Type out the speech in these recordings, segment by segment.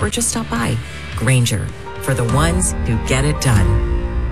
or just stop by. Grainger, for the ones who get it done.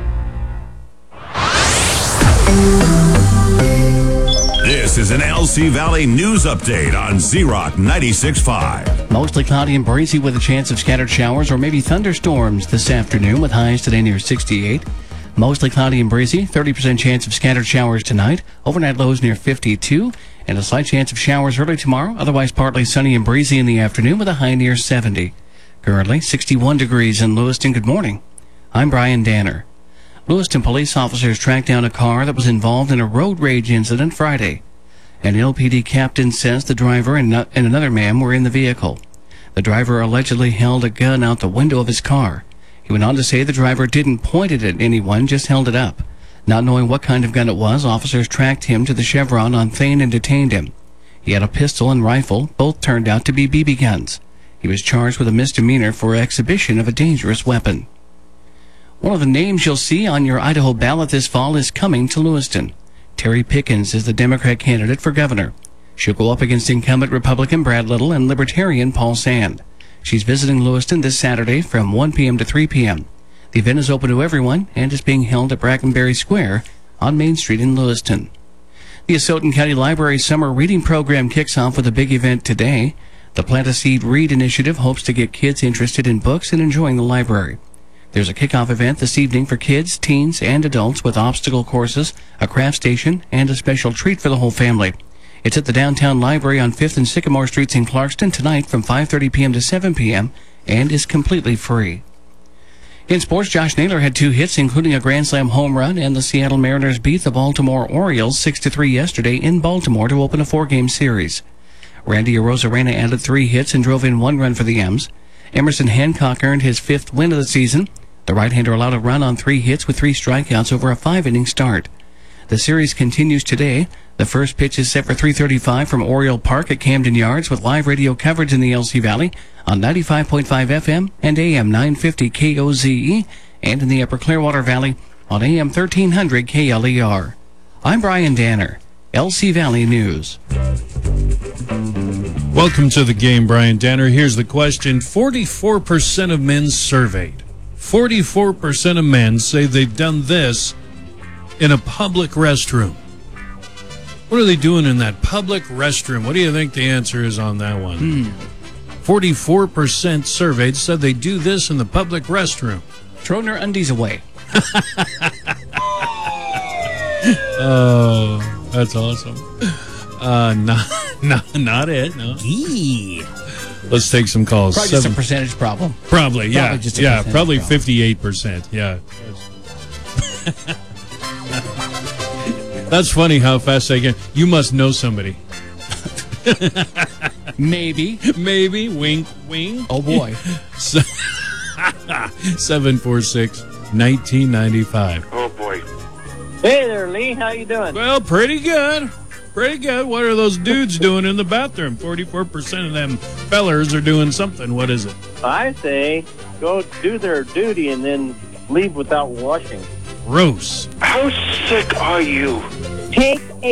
This is an LC Valley News Update on Z-Rock 96.5. Mostly cloudy and breezy with a chance of scattered showers or maybe thunderstorms this afternoon with highs today near 68. Mostly cloudy and breezy, 30% chance of scattered showers tonight. Overnight lows near 52. And a slight chance of showers early tomorrow. Otherwise partly sunny and breezy in the afternoon with a high near 70. Currently 61 degrees in Lewiston. Good morning. I'm Brian Danner. Lewiston police officers tracked down a car that was involved in a road rage incident Friday. An LPD captain says the driver and another man were in the vehicle. The driver allegedly held a gun out the window of his car. He went on to say the driver didn't point it at anyone, just held it up. Not knowing what kind of gun it was, officers tracked him to the Chevron on Thane and detained him. He had a pistol and rifle. Both turned out to be BB guns. He was charged with a misdemeanor for exhibition of a dangerous weapon. One of the names you'll see on your Idaho ballot this fall is coming to Lewiston. Terry Pickens is the Democrat candidate for governor. She'll go up against incumbent Republican Brad Little and Libertarian Paul Sand. She's visiting Lewiston this Saturday from 1 p.m. to 3 p.m. The event is open to everyone and is being held at Brackenberry Square on Main Street in Lewiston. The Asotin County Library Summer Reading Program kicks off with a big event today. The Plant a Seed Read initiative hopes to get kids interested in books and enjoying the library. There's a kickoff event this evening for kids, teens, and adults with obstacle courses, a craft station, and a special treat for the whole family. It's at the Downtown Library on 5th and Sycamore Streets in Clarkston tonight from 5:30 p.m. to 7 p.m. and is completely free. In sports, Josh Naylor had 2 hits, including a Grand Slam home run, and the Seattle Mariners beat the Baltimore Orioles 6-3 yesterday in Baltimore to open a 4-game series. Randy Arozarena added 3 hits and drove in 1 run for the M's. Emerson Hancock earned his 5th win of the season. The right-hander allowed a run on 3 hits with 3 strikeouts over a 5-inning start. The series continues today. The first pitch is set for 3:35 from Oriole Park at Camden Yards with live radio coverage in the LC Valley on 95.5 FM and AM 950 KOZE and in the Upper Clearwater Valley on AM 1300 KLER. I'm Brian Danner, LC Valley News. Welcome to the game, Brian Danner. Here's the question. 44% of men surveyed. 44% of men say they've done this in a public restroom. What are they doing in that public restroom? What do you think the answer is on that one? 44% surveyed said they do this in the public restroom. Throwing their undies away. Oh, that's awesome. Not it. No. Gee. Let's take some calls. Probably just a percentage problem. Probably, yeah. Probably just a yeah, percentage probably problem. 58%. Yeah. That's funny how fast they get. You must know somebody. Maybe. Maybe. Wink, wink. Oh, boy. 746-1995. Oh, boy. Hey there, Lee. How you doing? Well, pretty good. Pretty good. What are those dudes doing in the bathroom? 44% of them fellers are doing something. What is it? I say go do their duty and then leave without washing. Gross. How sick are you? Take